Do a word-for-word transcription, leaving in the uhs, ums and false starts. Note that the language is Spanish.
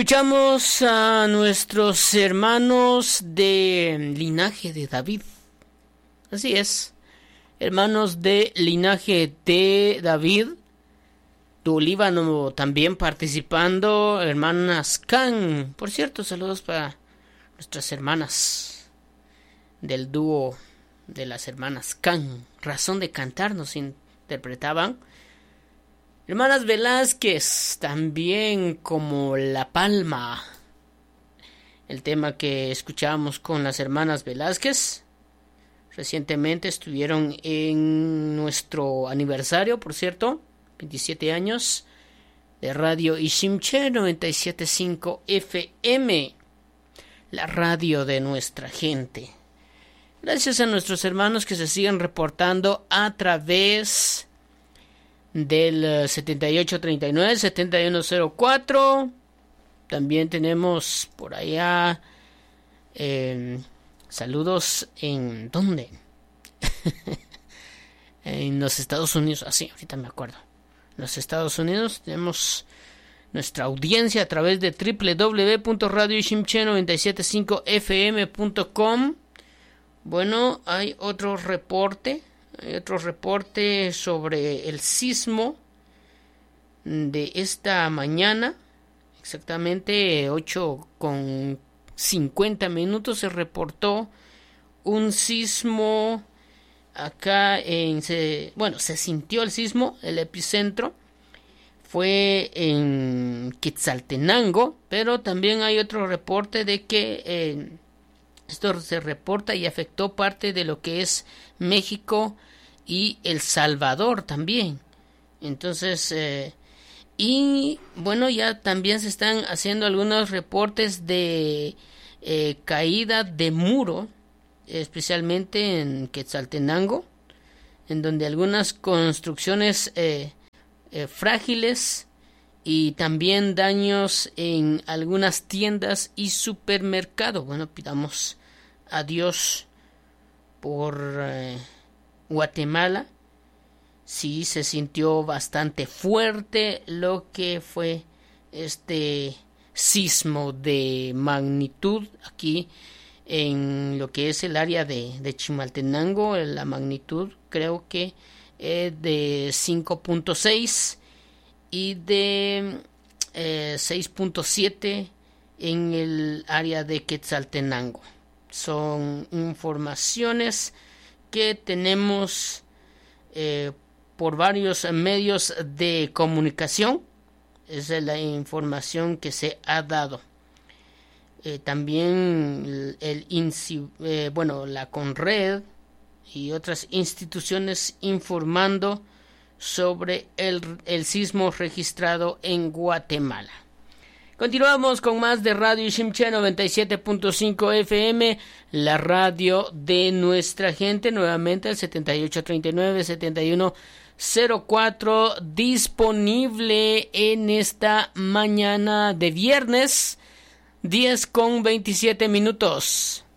Escuchamos a nuestros hermanos de linaje de David. Así es, hermanos de linaje de David. Tu Líbano también participando, hermanas Can. Por cierto, saludos para nuestras hermanas del dúo de las hermanas Can. Razón de cantar nos interpretaban. Hermanas Velázquez, también como La Palma. El tema que escuchábamos con las hermanas Velázquez. Recientemente estuvieron en nuestro aniversario, por cierto, veintisiete años, de Radio Ishimche noventa y siete punto cinco F M, la radio de nuestra gente. Gracias a nuestros hermanos que se siguen reportando a través del setenta y ocho treinta y nueve, setenta y uno cero cuatro. También tenemos por allá eh, saludos en ¿dónde? En los Estados Unidos. Así, ah, ahorita me acuerdo. En los Estados Unidos tenemos nuestra audiencia a través de doble u doble u doble u punto radio ishimche noventa y siete punto cinco F M punto com. Bueno, hay otro reporte. Hay otro reporte sobre el sismo de esta mañana. Exactamente ocho con cincuenta minutos se reportó un sismo acá en... Se, bueno, se sintió el sismo, el epicentro fue en Quetzaltenango, pero también hay otro reporte de que eh, esto se reporta y afectó parte de lo que es México y El Salvador también. Entonces, eh, y bueno, ya también se están haciendo algunos reportes de eh, caída de muro, especialmente en Quetzaltenango, en donde algunas construcciones eh, eh, frágiles y también daños en algunas tiendas y supermercados. Bueno, pidamos a Dios por eh, Guatemala. Sí, se sintió bastante fuerte lo que fue este sismo de magnitud aquí en lo que es el área de, de Chimaltenango. La magnitud creo que es de cinco punto seis y de eh, seis punto siete en el área de Quetzaltenango. Son informaciones que tenemos eh, por varios medios de comunicación. Esa es la información que se ha dado. Eh, también el, el eh, bueno, la Conred y otras instituciones informando sobre el, el sismo registrado en Guatemala. Continuamos con más de Radio Ishimche noventa y siete punto cinco F M, la radio de nuestra gente. Nuevamente el setenta y ocho treinta y nueve, setenta y uno cero cuatro, disponible en esta mañana de viernes, diez con veintisiete minutos.